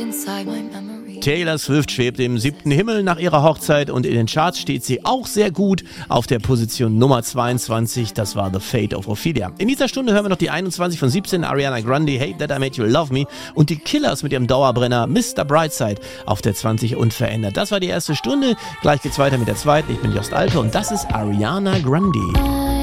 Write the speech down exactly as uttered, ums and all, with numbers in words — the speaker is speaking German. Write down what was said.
inside my memory. Taylor Swift schwebt im siebten Himmel nach ihrer Hochzeit und in den Charts steht sie auch sehr gut auf der Position Nummer zweiundzwanzig. Das war The Fate of Ophelia. In dieser Stunde hören wir noch die einundzwanzig von siebzehn, Ariana Grande, Hate That I Made You Love Me, und die Killers mit ihrem Dauerbrenner Mister Brightside auf der zwanzig unverändert. Das war die erste Stunde. Gleich geht's weiter mit der zweiten. Ich bin Jost Alpe und das ist Ariana Grande.